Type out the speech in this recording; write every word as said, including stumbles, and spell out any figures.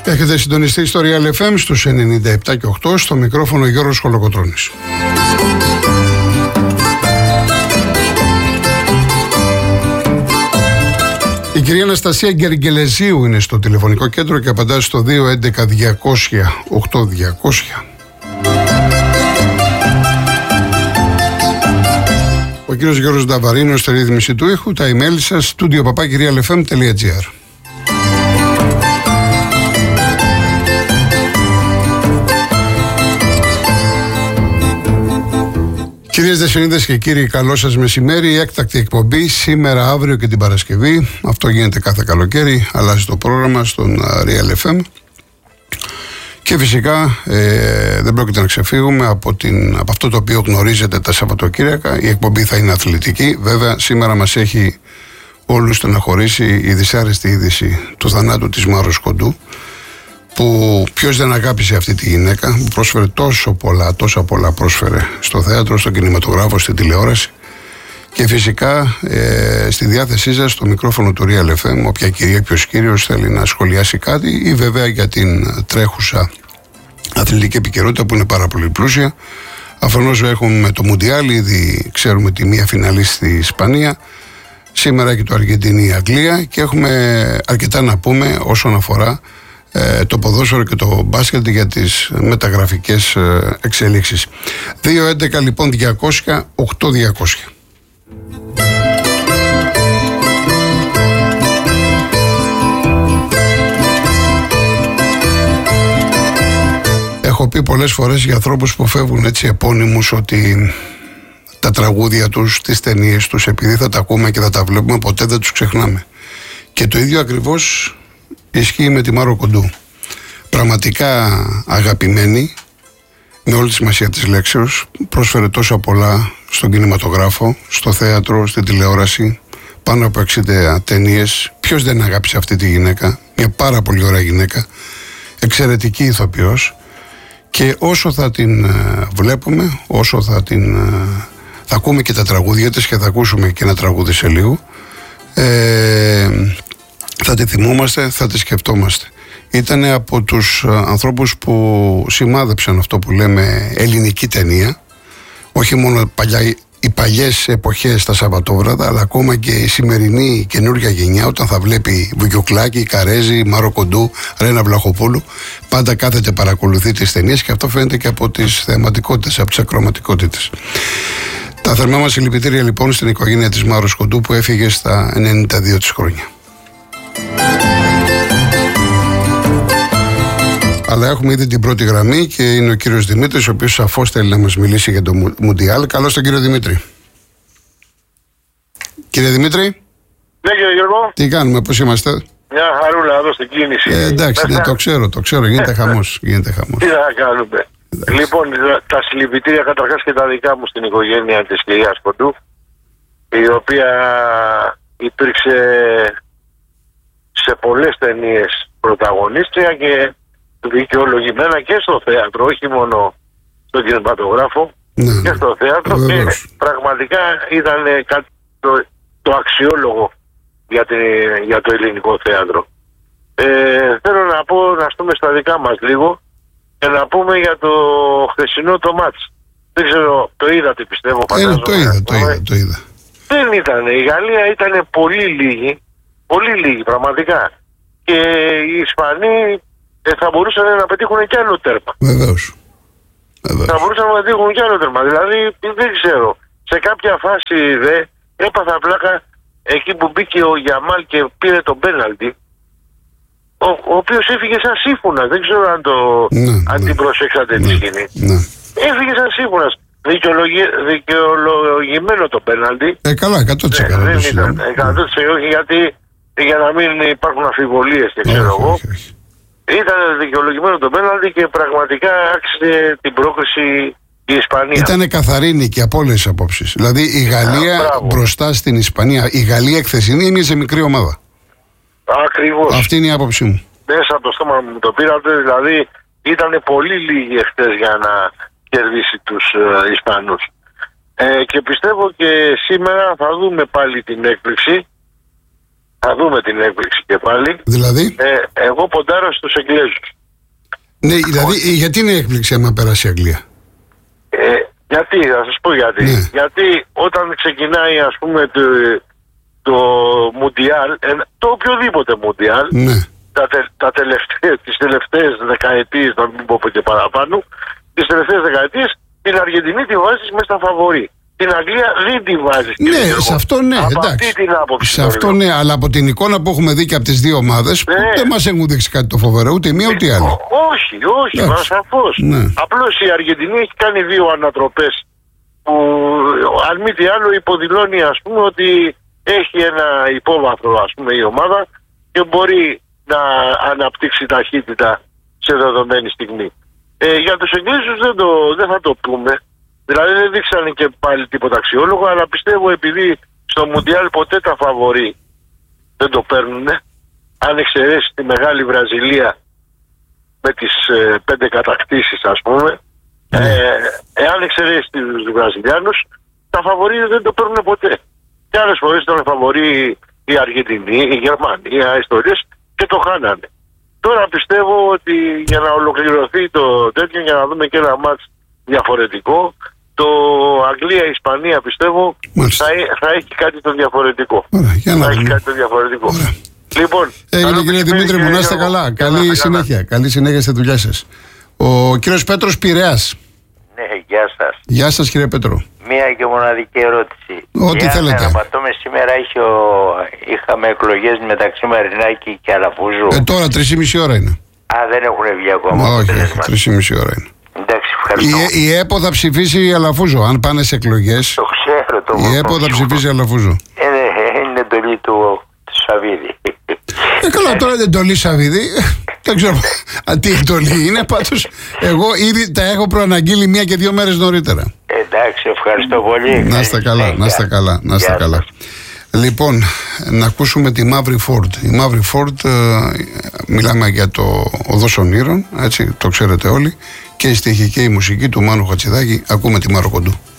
Έχετε συντονιστεί στο Real εφ εμ στους ενενήντα επτά και οκτώ, στο μικρόφωνο Γιώργος Χολοκοτρώνης. Η κυρία Αναστασία Γκεργελεζίου είναι στο τηλεφωνικό κέντρο και απαντά στο δύο έντεκα διακόσια οκτώ διακόσια. Ο κύριος Γιώργος Νταβαρίνος στη ρύθμιση του ήχου, τα email σας studio παπάκι real f m dot g r. Κυρίες Δεσποινίδες και κύριοι, καλό σας μεσημέρι. Η έκτακτη εκπομπή σήμερα, αύριο και την Παρασκευή. Αυτό γίνεται κάθε καλοκαίρι. Αλλάζει το πρόγραμμα στον Real εφ εμ. Και φυσικά ε, δεν πρόκειται να ξεφύγουμε από, την, από αυτό το οποίο γνωρίζετε τα Σαββατοκύριακα. Η εκπομπή θα είναι αθλητική. Βέβαια, σήμερα μας έχει όλους στεναχωρήσει η δυσάρεστη είδηση του θανάτου της Μάρος Κοντού. Που ποιος δεν αγάπησε αυτή τη γυναίκα που πρόσφερε τόσο πολλά, τόσα πολλά πρόσφερε στο θέατρο, στον κινηματογράφο, στην τηλεόραση. Και φυσικά ε, στη διάθεσή σας στο μικρόφωνο του Real εφ εμ, όποια κυρία, ποιος κύριος θέλει να σχολιάσει κάτι ή βέβαια για την τρέχουσα αθλητική επικαιρότητα που είναι πάρα πολύ πλούσια. Αφενός έχουμε το Μουντιάλ, ήδη ξέρουμε τη μία φιναλή στη Ισπανία. Σήμερα και το Αργεντινή-Αγγλία και έχουμε αρκετά να πούμε όσον αφορά το ποδόσφαιρο και το μπάσκετ για τις μεταγραφικές εξελίξεις. δύο έντεκα λοιπόν διακόσια οκτώ διακόσια. Έχω πει πολλές φορές για ανθρώπους που φεύγουν έτσι επώνυμους ότι τα τραγούδια τους, τις ταινίες τους, επειδή θα τα ακούμε και θα τα βλέπουμε, ποτέ δεν τους ξεχνάμε. Και το ίδιο ακριβώς ισχύει με τη Μάρο Κοντού. Πραγματικά αγαπημένη, με όλη τη σημασία της λέξεως, πρόσφερε τόσα πολλά στον κινηματογράφο, στο θέατρο, στην τηλεόραση, πάνω από εξήντα ταινίες. Ποιος δεν αγάπησε αυτή τη γυναίκα? Μια πάρα πολύ ωραία γυναίκα, εξαιρετική ηθοποιός, και όσο θα την βλέπουμε, όσο θα την θα ακούμε και τα τραγούδια της, και θα ακούσουμε και ένα τραγούδι σε λίγο, ε, θα τη θυμόμαστε, θα τη σκεφτόμαστε. Ήταν από τους ανθρώπους που σημάδεψαν αυτό που λέμε ελληνική ταινία. Όχι μόνο παλιά, οι παλιές εποχές, τα Σαββατόβραδα, αλλά ακόμα και η σημερινή καινούργια γενιά, όταν θα βλέπει Βουκιουκλάκη, Καρέζη, Μάρο Κοντού, Ρένα Βλαχοπούλου, πάντα κάθεται, παρακολουθεί τις ταινίες, και αυτό φαίνεται και από τις θεματικότητες, από τις ακροματικότητες. Τα θερμά μας συλληπιτήρια λοιπόν στην οικογένεια της Μάρος Κοντού, που έφυγε στα ενενήντα δύο της χρόνια. Αλλά έχουμε ήδη την πρώτη γραμμή και είναι ο κύριος Δημήτρης, ο οποίος σαφώς θέλει να μας μιλήσει για το Μουντιάλ. Καλώς τον κύριο Δημήτρη. Κύριε Δημήτρη. Ναι, κύριε Γιώργο. Τι κάνουμε, πώς είμαστε? Μια χαρούλα εδώ στην κίνηση. Ε, εντάξει, ναι, το ξέρω, το ξέρω, γίνεται χαμός. Γίνεται χαμός. Τι να κάνουμε. Λοιπόν, τα συλληπιτήρια καταρχάς και τα δικά μου στην οικογένεια της κυρίας Κοντού, η οποία υπήρξε σε πολλές ταινίες πρωταγωνίστρια και δικαιολογημένα και στο θέατρο, όχι μόνο στον κινηματογράφο, ναι, και στο θέατρο, βεβαίως. Και πραγματικά ήταν κάτι το, το αξιόλογο για, την, για το ελληνικό θέατρο. Ε, θέλω να πω, να στούμε στα δικά μας λίγο και να πούμε για το χθεσινό το μάτς. Δεν ξέρω, το είδατε πιστεύω, φαντάζομαι. Ε, το είδα, το είδα, το είδα. Δεν ήταν, η Γαλλία ήταν πολύ λίγη, πολύ λίγη πραγματικά. Και οι Ισπανοί ε, θα μπορούσαν να πετύχουν κι άλλο τέρμα. Βεβαίως. Βεβαίως. Θα μπορούσαν να πετύχουν κι άλλο τέρμα. Δηλαδή δεν ξέρω. Σε κάποια φάση δε έπαθα πλάκα εκεί που μπήκε ο Γιαμάλ και πήρε τον πέναλτι. Ο, ο οποίος έφυγε σαν σύμφωνας. Δεν ξέρω αν, το, ναι, αν ναι, την προσέξατε ναι, τη σκηνή. Ναι. Έφυγε σαν σύμφωνας. Δικαιολογη, δικαιολογημένο το πέναλτι. Ε, καλά, εκατό τοις εκατό. Ναι, δεν ήταν. εκατό τοις εκατό όχι, γιατί για να μην υπάρχουν αμφιβολίες και ξέρω εγώ. Όχι, όχι. Ήταν δικαιολογημένο το πέναλτι και πραγματικά άξιζε την πρόκριση η Ισπανία. Ήταν καθαρή νίκη από όλες τις απόψεις. Δηλαδή η Γαλλία Α, μπροστά στην Ισπανία. Η Γαλλία εκθεσινή είναι σε μικρή ομάδα. Ακριβώς. Αυτή είναι η άποψή μου. Μέσα από το στόμα μου το πήρατε, δηλαδή ήταν πολύ λίγοι εχθές για να κερδίσει τους ε, Ισπανούς. Ε, και πιστεύω και σήμερα θα δούμε πάλι την έκπληξη. Θα δούμε την έκπληξη και πάλι. Δηλαδή. Ε, εγώ Εγώ ποντάρω στους Εγγλέζους. Ναι, δηλαδή γιατί είναι έκπληξη άμα περάσει η Αγγλία? Ε, γιατί, θα σας πω γιατί. Ναι. Γιατί όταν ξεκινάει ας πούμε το, το Μουντιάλ, το οποιοδήποτε Μουντιάλ, ναι. τα, τε, τα τελευταίες, τις τελευταίες δεκαετίες, να μην πω και παραπάνω, τις τελευταίες δεκαετίες την Αργεντινή τη βάζεις μέσα στα φαβορί. Την Αγγλία δεν τη βάζεις. Ναι, σε αυτό ναι, από εντάξει. αυτή την άποψη. Σε αυτό ναι, αλλά από την εικόνα που έχουμε δει και από τις δύο ομάδες, ναι. δεν μας έχουν δείξει κάτι το φοβερό, ούτε μία ούτε άλλη. Ό, όχι, όχι, μα σαφώς. Ναι. Απλώς η Αργεντινή έχει κάνει δύο ανατροπές που αν μη τι άλλο υποδηλώνει ας πούμε ότι έχει ένα υπόβαθρο ας πούμε η ομάδα και μπορεί να αναπτύξει ταχύτητα σε δεδομένη στιγμή. Ε, για τους Εγγλέζους δεν, το, δεν θα το πούμε. Δηλαδή δεν δείξανε και πάλι τίποτα αξιόλογο, αλλά πιστεύω επειδή στο Μουντιάλ ποτέ τα φαβορί δεν το παίρνουν, αν εξαιρέσει τη μεγάλη Βραζιλία με τις ε, πέντε κατακτήσεις ας πούμε, mm. ε, εάν εξαιρέσει τους Βραζιλιάνους, τα φαβορί δεν το παίρνουν ποτέ. Και άλλες φορές ήταν φαβορί η Αργεντινή, η Γερμανία, ιστορίες και το χάνανε. Τώρα πιστεύω ότι για να ολοκληρωθεί το τέτοιο, για να δούμε και ένα μάτς διαφορετικό, το Αγγλία-Ισπανία πιστεύω θα, θα έχει κάτι το διαφορετικό. Ωραία, για να θα έχει κάτι το διαφορετικό. Ωραία. Λοιπόν, έγινε κύριε Δημήτρη μου, να είστε καλά. Καλή συνέχεια. Καλή συνέχεια στη δουλειά σας. Ο κύριος Πέτρος Πειραιάς. Ναι, γεια σας. Γεια σας κύριε Πέτρο. Μία και μοναδική ερώτηση. Ό,τι θέλετε. Απατώμε, σήμερα είχε ο... είχαμε εκλογές μεταξύ Μαρινάκη και Αλαφούζου. Ε, τώρα τρεις και μισή ώρα είναι. Α, δεν έχουν βγει ακόμα. Όχι, τρεις και μισή ώρα είναι. Εντάξει, ευχαριστώ. Η, η ΕΠΟ θα ψηφίσει Αλαφούζο. Αν πάνε σε εκλογές, το ξέρω, το η ΕΠΟ θα ψηφίσει Αλαφούζο. Ε, ναι, είναι εντολή του, του Σαββίδη. Ε, καλά, τώρα είναι εντολή Σαββίδη. Δεν ξέρω τι εντολή είναι. Πάντως, εγώ ήδη τα έχω προαναγγείλει μία και δύο μέρες νωρίτερα. Εντάξει, ευχαριστώ πολύ. Να είστε καλά, να είστε καλά, να είστε καλά. Λοιπόν, να ακούσουμε τη Μαύρη Φόρτ. Η Μαύρη Φόρτ, ε, μιλάμε για το Οδός Ονείρων, έτσι, το ξέρετε όλοι. Και η στοιχική η μουσική του Μάνου Χατσιδάκη. Ακούμε τη Μάρο Κοντού.